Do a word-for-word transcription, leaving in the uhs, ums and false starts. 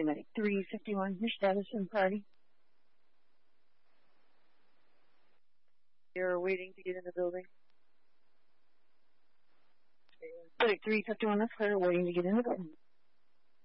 Medic three fifty-one, your status in priority. You're waiting to get in the building. Medic three fifty-one, that's clear, waiting to get in the building.